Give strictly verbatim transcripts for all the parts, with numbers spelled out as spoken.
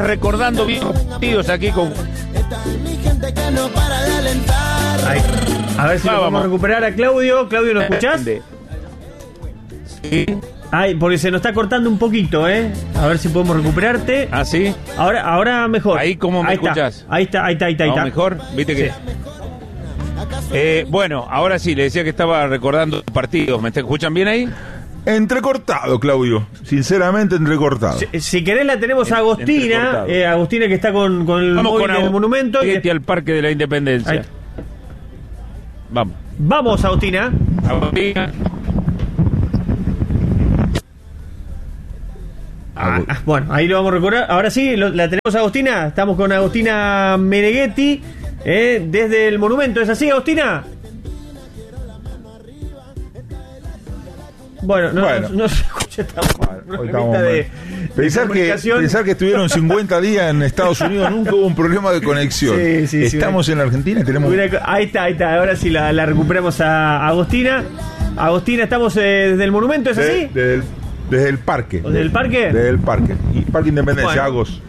recordando viejos partidos aquí con... Ahí. A ver si Ah, lo podemos vamos. recuperar a Claudio. Claudio, ¿nos escuchás? Sí. Ay, porque se nos está cortando un poquito, ¿eh? A ver si podemos recuperarte. ¿Ah, sí? Ahora, ahora mejor. Ahí, ¿cómo me está. escuchás? Ahí está, ahí está, ahí está. Ahí ¿No, está. mejor? ¿Viste que...? Sí. Eh, bueno, ahora sí, le decía que estaba recordando partidos. ¿Me escuchan bien ahí? Entrecortado, Claudio. Sinceramente, entrecortado. Si, si querés la tenemos a Agostina. Entrecortado. Eh, Agostina que está con, con el Vamos móvil con del Agustín monumento. y- al Parque de la Independencia. Ahí. Vamos. Vamos, Agostina. Agustina. Ah, ah, bueno, ahí lo vamos a recordar. Ahora sí, lo- la tenemos a Agostina. Estamos con Agostina Meneghetti, eh, desde el monumento. ¿Es así, Agostina? Bueno, no, Bueno. no, no se escucha tan mal. Hoy Una estamos mitad de, mal. de Pensar que, comunicación. pensar que estuvieron cincuenta días en Estados Unidos, nunca hubo un problema de conexión. Sí, sí, sí, Estamos en la Argentina y tenemos... Una co- ahí está, ahí está. Ahora sí la, la recuperamos a Agostina. Agostina, estamos eh, desde el monumento, ¿es de- así? desde, el, desde el parque. ¿O desde el parque? Desde el parque. Y Parque Independencia, Bueno. Agos.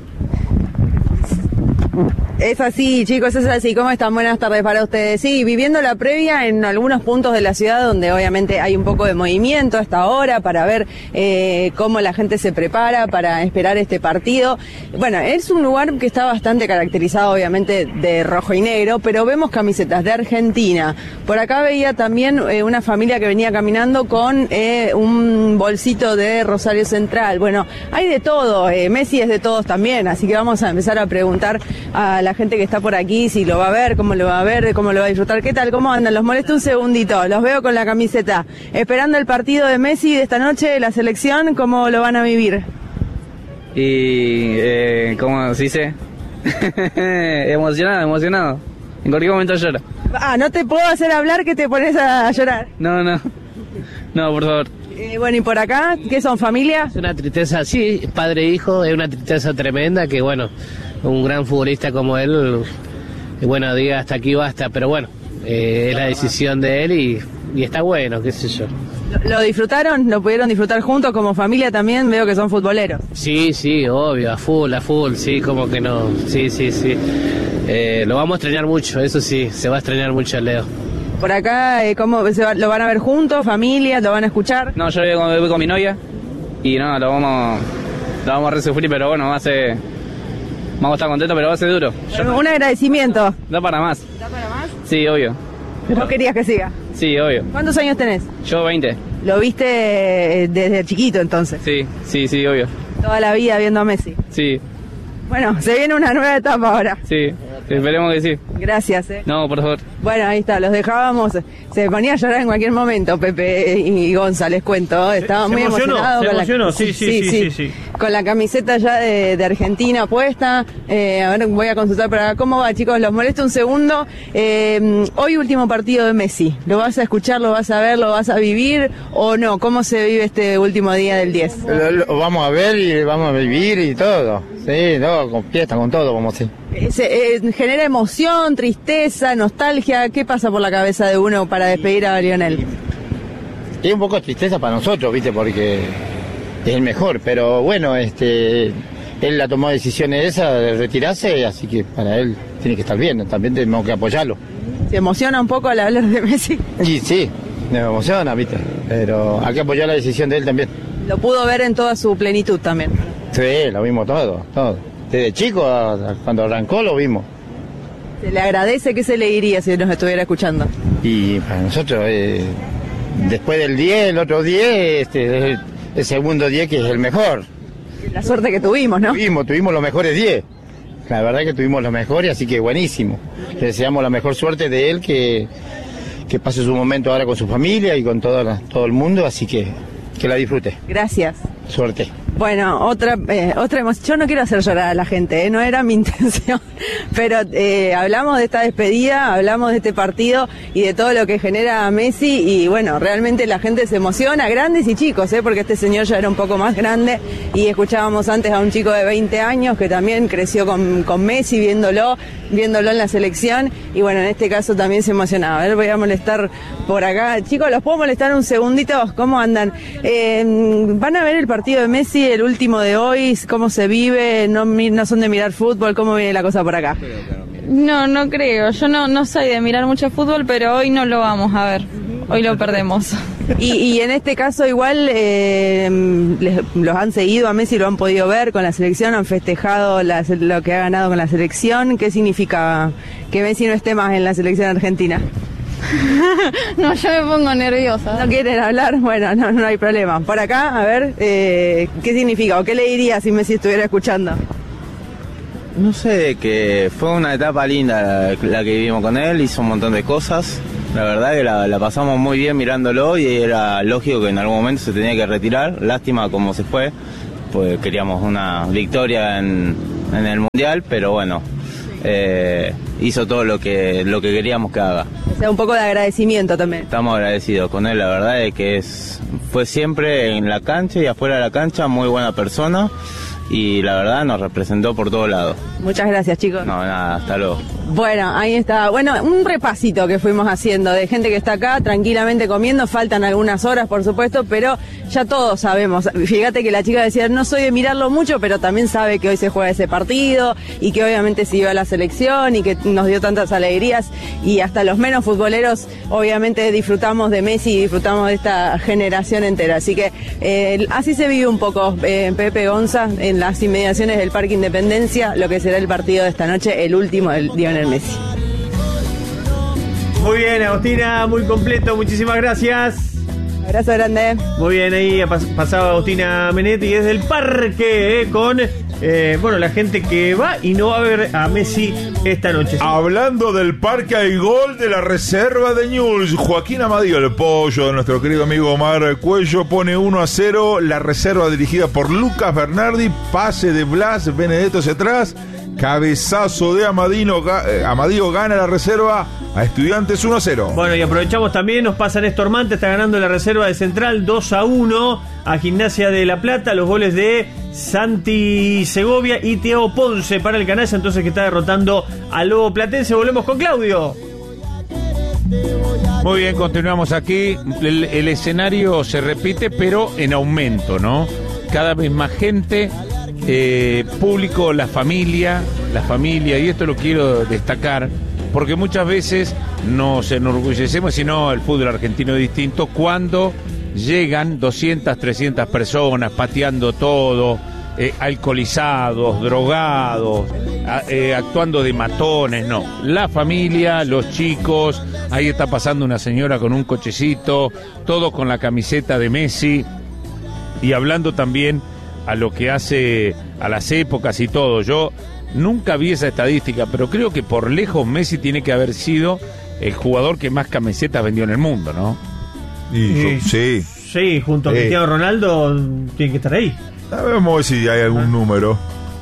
Es así, chicos, es así. ¿Cómo están? Buenas tardes para ustedes. Sí, viviendo la previa en algunos puntos de la ciudad donde obviamente hay un poco de movimiento hasta ahora para ver eh, cómo la gente se prepara para esperar este partido. Bueno, es un lugar que está bastante caracterizado obviamente de rojo y negro, pero vemos camisetas de Argentina. Por acá veía también eh, una familia que venía caminando con eh, un bolsito de Rosario Central. Bueno, hay de todo. eh, Messi es de todos también, así que vamos a empezar a preguntar a la gente que está por aquí si lo va a ver, cómo lo va a ver, cómo lo va a disfrutar. ¿Qué tal? ¿Cómo andan? Los molesto un segundito. Los veo con la camiseta. Esperando el partido de Messi de esta noche, la selección, ¿cómo lo van a vivir? Y, eh, ¿cómo se dice? emocionado, emocionado. En cualquier momento lloro. Ah, no te puedo hacer hablar que te pones a llorar. No, no. No, por favor. Eh, bueno, ¿y por acá? ¿Qué son, familia? Es una tristeza, sí, padre e hijo, es una tristeza tremenda que, bueno, un gran futbolista como él, eh, bueno, diga hasta aquí basta, pero bueno, eh, es la decisión de él y, y está bueno, qué sé yo. ¿Lo, lo disfrutaron? ¿Lo pudieron disfrutar juntos como familia también? Veo que son futboleros. Sí, sí, obvio, a full, a full, sí, como que no, sí, sí, sí. Eh, lo vamos a extrañar mucho, eso sí, se va a extrañar mucho el Leo. Por acá, eh, ¿cómo se va- lo van a ver juntos, familia? ¿Lo van a escuchar? No, yo voy con, voy con mi novia y no, lo vamos, lo vamos a resufrir, pero bueno, va a ser, vamos a estar contentos, pero va a ser duro. Yo, Un agradecimiento. da para más. ¿Da para más? Sí, obvio. ¿Vos querías que siga? Sí, obvio. ¿Cuántos años tenés? Yo veinte. Lo viste eh, desde chiquito entonces. Sí, sí, sí, obvio. Toda la vida viendo a Messi. Sí, Bueno, se viene una nueva etapa ahora. sí. Esperemos que sí. Gracias, eh. No, por favor. Bueno, ahí está, los dejábamos. Se ponía a llorar en cualquier momento, Pepe y Gonza, les cuento. Estaba se muy emocionó, emocionado. se con emocionó, la... sí, sí, sí, sí, sí. Con la camiseta ya de, de Argentina puesta. Eh, a ver, voy a consultar para cómo va, chicos. Los molesto un segundo. Eh, hoy último partido de Messi. ¿Lo vas a escuchar, lo vas a ver, lo vas a vivir o no? ¿Cómo se vive este último día del diez? Lo, lo vamos a ver y vamos a vivir y todo. Sí, no, con fiesta, con todo, como así. Eh, se- eh, ¿Genera emoción, tristeza, nostalgia? ¿Qué pasa por la cabeza de uno para despedir a Lionel? Y un poco de tristeza para nosotros, ¿viste? Porque es el mejor, pero bueno, este, él la tomó decisiones esa de retirarse, así que para él tiene que estar bien, también tenemos que apoyarlo. ¿Se emociona un poco al hablar de Messi? Y sí, me emociona, ¿viste? Pero hay que apoyar la decisión de él también. Lo pudo ver en toda su plenitud también. Sí, lo vimos todo, todo. Desde chico, a- a cuando arrancó, lo vimos. Se le agradece, ¿qué se le diría si nos estuviera escuchando? Y para nosotros, eh, después del diez, el otro diez, este, es el, el segundo diez que es el mejor. La suerte que tuvimos, ¿no? Tuvimos, tuvimos los mejores diez. La verdad que tuvimos los mejores, así que buenísimo. Le deseamos la mejor suerte de él, que, que pase su momento ahora con su familia y con toda la- todo el mundo, así que que la disfrute. Gracias. Suerte. Bueno, otra eh, otra emoción. Yo no quiero hacer llorar a la gente, ¿eh? No era mi intención, pero eh, hablamos de esta despedida, hablamos de este partido y de todo lo que genera Messi y bueno, realmente la gente se emociona, grandes y chicos, ¿eh? Porque este señor ya era un poco más grande y escuchábamos antes a un chico de veinte años que también creció con, con Messi viéndolo, viéndolo en la selección y bueno, en este caso también se emocionaba. A ver, voy a molestar por acá. Chicos, ¿los puedo molestar un segundito? ¿Cómo andan? Eh, ¿Van a ver el partido de Messi Messi, el último de hoy, ¿cómo se vive? No, no son de mirar fútbol, ¿cómo viene la cosa por acá? No, no creo. Yo no, no soy de mirar mucho fútbol, pero hoy no lo vamos a ver. Hoy lo perdemos. Y, y en este caso igual eh, les, los han seguido a Messi, lo han podido ver con la selección, han festejado la, lo que ha ganado con la selección. ¿Qué significa que Messi no esté más en la selección argentina? No, yo me pongo nerviosa. ¿No quieren hablar? Bueno, no, no hay problema. Por acá, a ver, eh, ¿qué significa o qué le diría si Messi estuviera escuchando? No sé, que fue una etapa linda la, la que vivimos con él, hizo un montón de cosas. La verdad que la, la pasamos muy bien mirándolo y era lógico que en algún momento se tenía que retirar. Lástima cómo se fue, pues queríamos una victoria en, en el Mundial, pero bueno, eh, hizo todo lo que, lo que queríamos que haga. O sea, un poco de agradecimiento también. Estamos agradecidos con él, la verdad es que es, fue siempre en la cancha y afuera de la cancha muy buena persona. Y la verdad nos representó por todos lados. Muchas gracias, chicos. No, nada, hasta luego. Bueno, ahí está. Bueno, un repasito que fuimos haciendo de gente que está acá tranquilamente comiendo. Faltan algunas horas, por supuesto, pero ya todos sabemos. Fíjate que la chica decía, no soy de mirarlo mucho, pero también sabe que hoy se juega ese partido y que obviamente siguió a la selección y que nos dio tantas alegrías. Y hasta los menos futboleros, obviamente disfrutamos de Messi y disfrutamos de esta generación entera. Así que eh, así se vive un poco, eh, Pepe Gonza, en las inmediaciones del Parque Independencia, lo que será el partido de esta noche, el último del Lionel Messi. Muy bien, Agostina, muy completo, muchísimas gracias. Abrazo grande. Muy bien, ahí pas- pasaba Agostina Menetti desde el parque, eh, con eh, bueno, la gente que va y no va a ver a Messi esta noche. Hablando del parque, hay gol de la reserva de Newell's. Joaquín Amadío, el pollo de nuestro querido amigo Omar Cuello, pone uno a cero. La reserva dirigida por Lucas Bernardi. Pase de Blas Benedetto hacia atrás. Cabezazo de Amadino, eh, Amadío gana la reserva a Estudiantes uno a cero. Bueno, y aprovechamos también, nos pasa Néstor Manta, está ganando la reserva de Central dos a uno a Gimnasia de La Plata. Los goles de Santi Segovia y Thiago Ponce para el canalla, entonces que está derrotando al Lobo Platense. Volvemos con Claudio. Muy bien, continuamos aquí. El, el escenario se repite, pero en aumento, ¿no? Cada vez más gente, eh, público, la familia, la familia, y esto lo quiero destacar, porque muchas veces nos enorgullecemos, si no, el fútbol argentino es distinto, cuando llegan doscientas, trescientas personas pateando todo, eh, alcoholizados, drogados, a, eh, actuando de matones. No, la familia, los chicos, ahí está pasando una señora con un cochecito, todo con la camiseta de Messi, y hablando también a lo que hace a las épocas y todo. Yo nunca vi esa estadística, pero creo que por lejos Messi tiene que haber sido el jugador que más camisetas vendió en el mundo, ¿no? Y, sí. Sí, junto a Sí. Cristiano Ronaldo, tiene que estar ahí. Vamos a ver si hay algún número.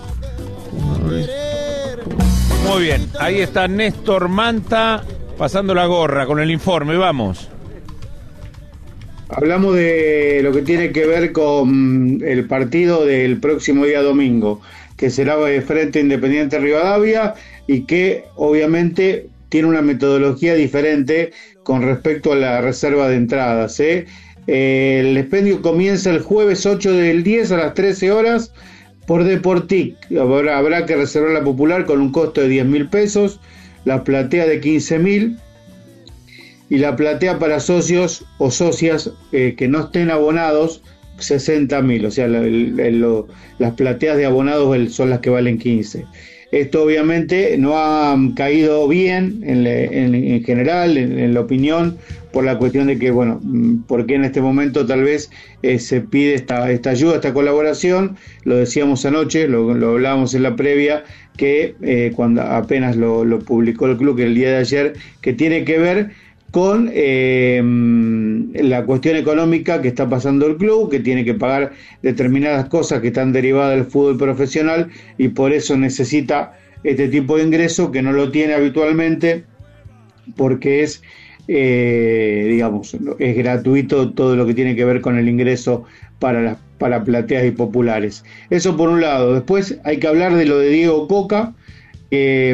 Muy bien, ahí está Néstor Manta pasando la gorra con el informe, vamos. Hablamos de lo que tiene que ver con el partido del próximo día domingo, que será de frente a Independiente Rivadavia y que obviamente tiene una metodología diferente con respecto a la reserva de entradas, ¿eh? El expendio comienza el jueves ocho del diez a las trece horas por Deportic. Habrá, habrá que reservar la popular con un costo de diez mil pesos, la platea de quince mil y la platea para socios o socias eh, que no estén abonados sesenta mil. O sea, la, la, la, las plateas de abonados son las que valen quince. Esto obviamente no ha caído bien en, le, en, en general, en, en la opinión, por la cuestión de que, bueno, porque en este momento tal vez eh, se pide esta, esta ayuda, esta colaboración. Lo decíamos anoche, lo, lo hablábamos en la previa, que eh, cuando apenas lo, lo publicó el club, que el día de ayer, que tiene que ver con eh, la cuestión económica que está pasando el club, que tiene que pagar determinadas cosas que están derivadas del fútbol profesional y por eso necesita este tipo de ingreso que no lo tiene habitualmente, porque es, eh, digamos, es gratuito todo lo que tiene que ver con el ingreso para las para plateas y populares. Eso por un lado. Después hay que hablar de lo de Diego Coca. Eh,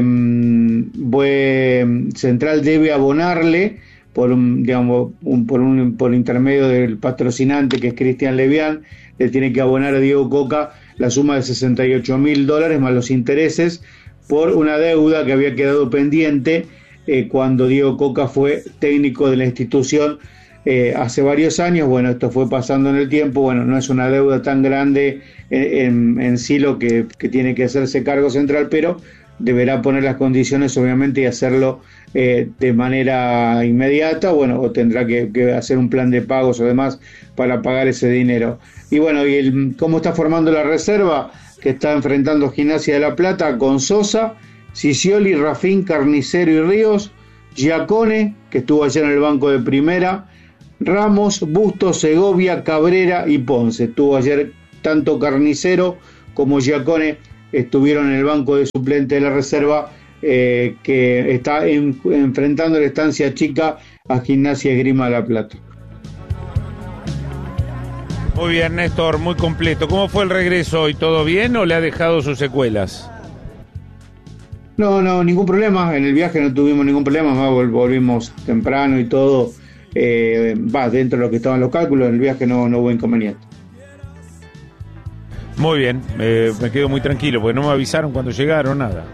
Central debe abonarle por un, digamos, un, por un por intermedio del patrocinante que es Cristian Levián, le tiene que abonar a Diego Coca la suma de sesenta y ocho mil dólares más los intereses por una deuda que había quedado pendiente eh, cuando Diego Coca fue técnico de la institución eh, hace varios años. Bueno, esto fue pasando en el tiempo, bueno, no es una deuda tan grande en, en, en sí lo que, que tiene que hacerse cargo central, pero deberá poner las condiciones obviamente y hacerlo eh, de manera inmediata, bueno, o tendrá que, que hacer un plan de pagos o demás para pagar ese dinero. Y bueno, y el, cómo está formando la reserva, que está enfrentando Gimnasia de La Plata con Sosa, Cicioli, Rafín, Carnicero y Ríos, Giacone, que estuvo ayer en el banco de primera, Ramos, Bustos, Segovia, Cabrera y Ponce. Estuvo ayer tanto Carnicero como Giacone, estuvieron en el banco de suplente de la reserva, eh, que está en, enfrentando la estancia chica a Gimnasia Esgrima de La Plata. Muy bien, Néstor, muy completo. ¿Cómo fue el regreso hoy? ¿Todo bien o le ha dejado sus secuelas? No, no, ningún problema. En el viaje no tuvimos ningún problema, más volvimos temprano y todo. Eh, va dentro de lo que estaban los cálculos. En el viaje no, no hubo inconveniente. Muy bien, eh, me quedo muy tranquilo porque no me avisaron cuando llegaron, nada.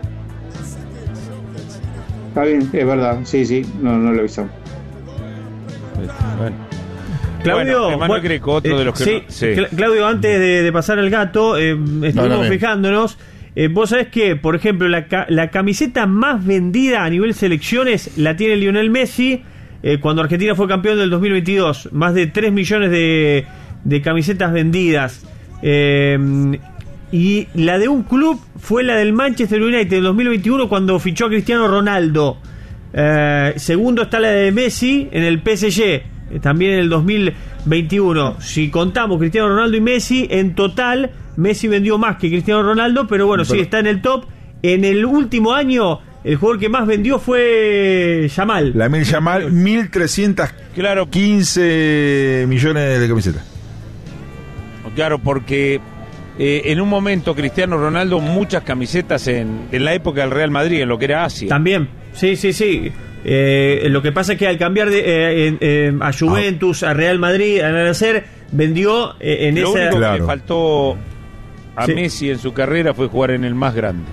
Está bien, es verdad, sí, sí, no, no lo avisamos. Bueno. Claudio, bueno, Emanuel bueno, Greco, otro eh, de los que... sí, no, sí. Cla- Claudio, antes de, de pasar al gato, eh, estuvimos no, no, fijándonos. Eh, vos sabés que, por ejemplo, la, ca- la camiseta más vendida a nivel selecciones la tiene Lionel Messi eh, cuando Argentina fue campeón del dos mil veintidós. Más de tres millones de, de camisetas vendidas. Eh, y la de un club fue la del Manchester United del dos mil veintiuno cuando fichó a Cristiano Ronaldo. Eh, segundo está la de Messi en el P S G, eh, también en el dos mil veintiuno. Si contamos Cristiano Ronaldo y Messi, en total Messi vendió más que Cristiano Ronaldo, pero bueno, pero, sí está en el top. En el último año el jugador que más vendió fue Yamal. La Mil Yamal, mil trescientos quince millones de camisetas. Claro, porque eh, en un momento Cristiano Ronaldo muchas camisetas en, en la época del Real Madrid, en lo que era Asia. También, sí, sí, sí. Eh, lo que pasa es que al cambiar de eh, eh, a Juventus, a Real Madrid, a Nacer, vendió eh, en lo esa... único Claro. que le faltó a Sí. Messi en su carrera fue jugar en el más grande.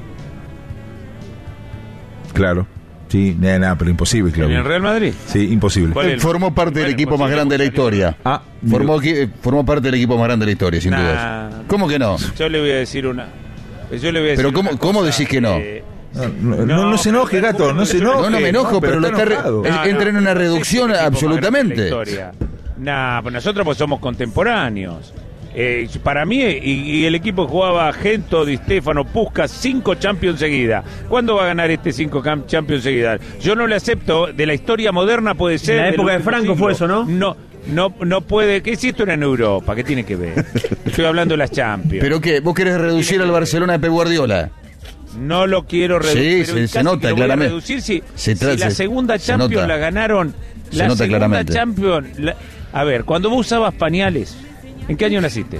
Claro. Sí, nada, nada, pero imposible, ¿En Claudio. el Real Madrid? Sí, imposible. ¿Cuál es el- Formó parte del Bueno, equipo más imposible, grande de la porque- historia. Ah, Formó, mira. qui- formó parte del equipo más grande de la historia, sin Nah. duda. ¿Cómo que no? Yo le voy a decir una. Yo le voy a decir Pero una ¿cómo- cosa, cómo decís que no? eh, No, no, no, no se enoje, pero- gato, no se enoje. No, no me enojo, pero lo está re- enojado. es- entra en una no, no reducción es el equipo más absolutamente. grande de la historia. Nah, pues nosotros pues somos contemporáneos. Eh, para mí, y, y el equipo jugaba Gento, Di Stefano, Puskás, cinco Champions seguidas. ¿Cuándo va a ganar este cinco cam- Champions seguidas? Yo no le acepto. De la historia moderna puede ser. En la del época de último Franco fue eso, ¿no? No, no, no puede. ¿Qué si esto era en Europa? ¿Qué tiene que ver? Estoy hablando de las Champions. ¿Pero qué? ¿Vos querés reducir al Barcelona de Pep Guardiola? No lo quiero reducir. Sí, pero se- se casi nota que lo voy a claramente. reducir si, Se si tra- la se- segunda se Champions nota. la ganaron. Se La nota segunda claramente. Champions. la- a ver, cuando vos usabas pañales, ¿en qué año naciste?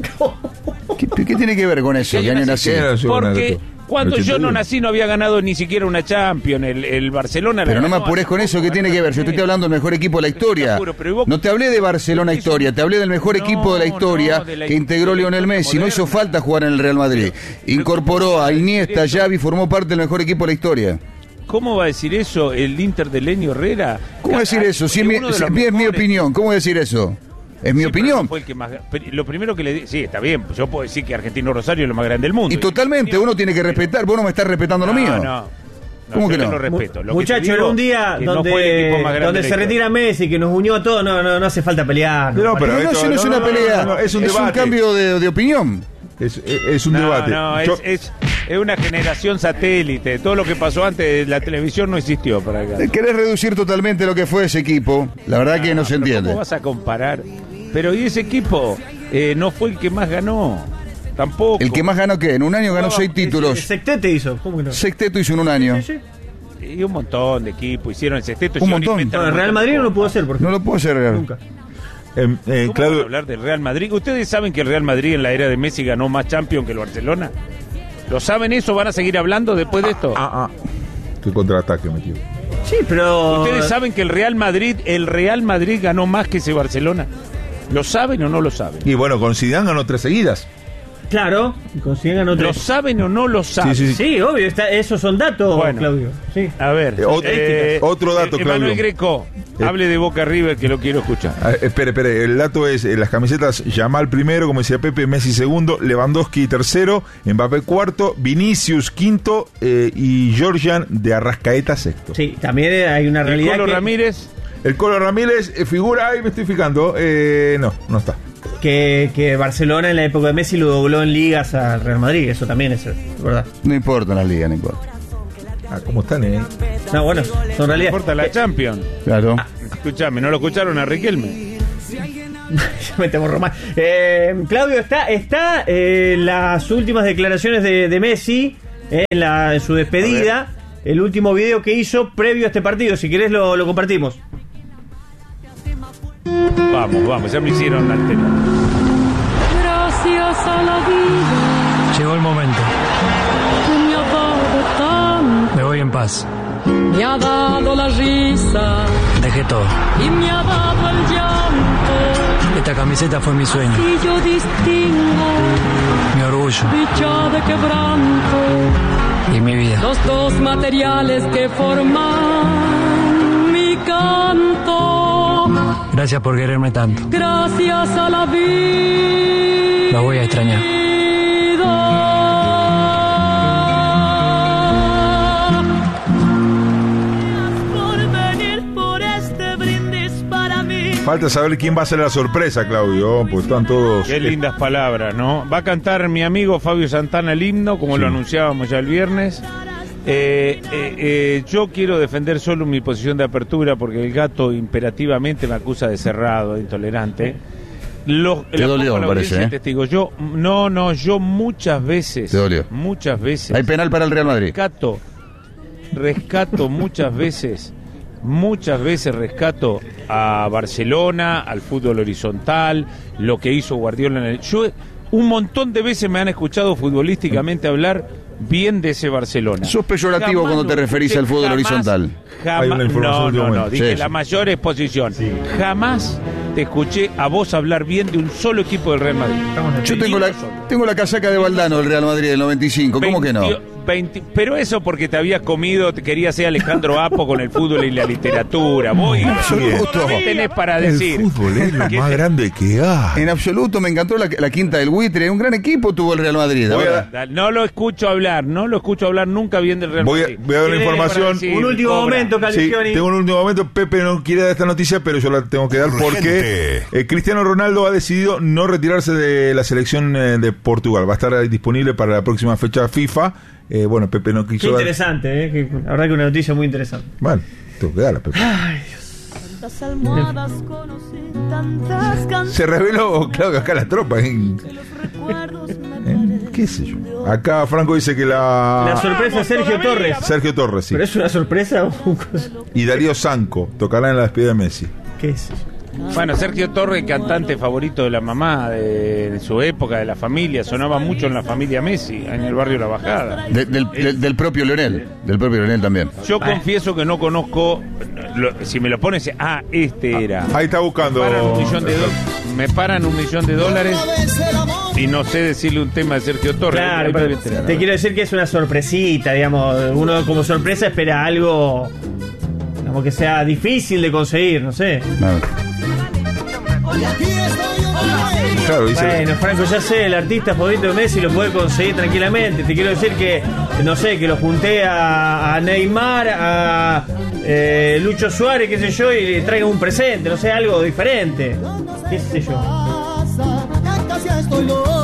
¿Qué, qué tiene que ver con eso? ¿Qué ¿Qué año año naciste? nací? Porque cuando yo no ochenta y uno. nací no había ganado ni siquiera una Champions. El, el Barcelona. la Pero no me ganó apures hace con eso, poco, ¿qué tiene ganó que ver? Yo te estoy hablando del mejor equipo de la historia. apuro, pero ¿y vos- No te hablé de Barcelona historia, te hablé del mejor No, equipo de la historia no, de la que integró historia Lionel Messi. No hizo moderna. falta jugar en el Real Madrid. Incorporó a Iniesta, Xavi, formó parte del mejor equipo de la historia. ¿Cómo va a decir eso el Inter de Lenio Herrera? ¿Cómo decir eso? Si es mi, Uno de si los es mi mejores. opinión, ¿cómo decir eso? Es mi Sí, pero opinión. no fue el que más- pero lo primero que le di- sí, está bien, yo puedo decir que Argentino Rosario es lo más grande del mundo. Y totalmente, uno tiene que respetar. Vos no me estás respetando lo No, mío. no. No, ¿Cómo yo que te no? lo respeto. Lo que Muchachos, te en digo un día que no fue el equipo donde, más grande donde de se la retira Messi, que nos unió a todos, no, no, no hace falta pelear. No, pero Pero no, esto- si no es no, una no, pelea, no, no, es un es un debate. cambio de, de opinión. Es, es- es un No, debate. no, Yo- es, es, es una generación satélite. Todo lo que pasó antes de la televisión no existió para acá. Querés reducir totalmente lo que fue ese equipo. La verdad que no se pero entiende. ¿Cómo vas a comparar? Pero y ese equipo eh, no fue el que más ganó. Tampoco. El que más ganó, ¿qué? En un año ganó seis El títulos. sextete hizo, ¿cómo que no? Sexteto hizo en un año. Sí, sí. Y un montón de equipos hicieron el sexteto. Un y montón. inventaron No, el un Real montón de Madrid no lo cosas. pudo hacer, por No ejemplo. lo puedo hacer. Nunca. eh, eh, ¿Cómo van a Claudio, hablar del Real Madrid? ¿Ustedes saben que el Real Madrid en la era de Messi ganó más Champions que el Barcelona? ¿Lo saben eso? ¿Van a seguir hablando después de esto? ah, ah. Qué contraataque metió. Sí, pero... ¿Ustedes saben que el Real Madrid, el Real Madrid ganó más que ese Barcelona? ¿Lo saben o no lo saben? Y bueno, con Zidane ganó tres seguidas. Claro, consigan otro. ¿Lo saben o no lo saben? Sí, sí, sí. sí obvio, está, esos son datos, bueno, Claudio. Sí. A ver, eh, otro, eh, otro dato, eh, Claudio. Emanuel Greco, eh, hable de Boca River que lo quiero escuchar. Ah, espere, espere, el dato es, eh, las camisetas, Yamal primero, como decía Pepe, Messi segundo, Lewandowski tercero, Mbappé cuarto, Vinicius quinto eh, y Georgian de Arrascaeta sexto. Sí, también hay una realidad. ¿El Colo que... Ramírez? El Colo Ramírez eh, figura, ahí me estoy fijando, eh, no, no está. Que, que Barcelona en la época de Messi lo dobló en ligas al Real Madrid, eso también es verdad. No importa la liga, no importa. Ah, ¿cómo están, eh? No, bueno, son realidad. No importa la Champions. Claro. Ah, escuchame, ¿no lo escucharon a Riquelme? Ya me temo Román. Eh, Claudio, está, está eh, las últimas declaraciones de, de Messi eh, en, la, en su despedida, el último video que hizo previo a este partido. Si querés lo, lo compartimos. Vamos, vamos, ya me hicieron la anterior. Gracias a la vida. Llegó el momento. Que me ha dado tanto. Me voy en paz. Me ha dado la risa. Dejé todo. Y me ha dado el llanto. Esta camiseta fue mi sueño. Y yo distingo. Mi orgullo. Dicha de quebranto. Y mi vida. Los dos materiales que forman mi canto. Gracias por quererme tanto. Gracias a la vida. Lo voy a extrañar. Por venir por este brindis para mí. Falta saber quién va a ser la sorpresa, Claudio, pues están todos... Qué lindas palabras, ¿no? Va a cantar mi amigo Fabio Santana el himno, como sí. Lo anunciábamos ya el viernes. Eh, eh, eh, yo quiero defender solo mi posición de apertura porque el gato imperativamente me acusa de cerrado, de intolerante. Lo, Te dolió, me parece, ¿eh? Testigo. Yo, no, no, yo muchas veces, Te dolió. muchas veces. Hay penal para el Real Madrid. Rescato, rescato muchas veces, muchas veces rescato a Barcelona, al fútbol horizontal, lo que hizo Guardiola en el. Yo un montón de veces me han escuchado futbolísticamente hablar bien de ese Barcelona. Sos peyorativo jamás cuando te referís al fútbol jamás, horizontal. Jamás, no, no, no, dije sí, la sí. mayor exposición. Sí. Jamás te escuché a vos hablar bien de un solo equipo del Real Madrid. Yo tengo la, tengo la casaca de Valdano del Real Madrid del noventa y cinco, ¿cómo veinte, que no? veinte, pero eso porque te habías comido, te querías ser Alejandro Apo con el fútbol y la literatura. Vos, en absoluto. ¿Qué tenés para decir? El fútbol es lo más grande que hay. En absoluto, me encantó la, la Quinta del Buitre. Un gran equipo tuvo el Real Madrid. A, no lo escucho hablar, no lo escucho hablar nunca bien del Real voy Madrid. A, voy a dar una información. Un último Cobra. momento, Caligioni. Sí, tengo un último momento. Pepe no quiere dar esta noticia, pero yo la tengo que dar porque eh, Cristiano Ronaldo ha decidido no retirarse de la selección eh, de Portugal. Va a estar disponible para la próxima fecha FIFA. Eh, bueno, Pepe no quiso. Qué interesante, dar... ¿eh? Que, la verdad que una noticia muy interesante. Bueno, tengo que darla, Pepe. Ay, Dios. Se reveló, claro, que acá la tropa. ¿eh? ¿Eh? ¿Qué sé yo? Acá Franco dice que la. La sorpresa es Sergio Torres. Sergio Torres, sí. ¿Pero es una sorpresa o Y Darío Sanco tocará en la despedida de Messi. ¿Qué es eso? Bueno, Sergio Torres, cantante favorito de la mamá, de, de su época, de la familia, sonaba mucho en la familia Messi, en el barrio La Bajada. De, del, es, del, del propio Leonel, del propio Leonel también. Yo ah. confieso que no conozco, lo, si me lo pones, ah, este era. Ahí está buscando. Me paran un millón de, do, me paran un millón de dólares y no sé decirle un tema de Sergio Torres. Claro, pero te, te quiero decir que es una sorpresita, digamos, uno como sorpresa espera algo, digamos, que sea difícil de conseguir, no sé. No. Claro, dice... Bueno, Franco, ya sé, el artista favorito de Messi lo puede conseguir tranquilamente. Te quiero decir que, no sé, que lo junté a, a Neymar, a eh, Lucho Suárez, qué sé yo, y le traiga un presente, no sé, algo diferente. ¿Qué sé yo?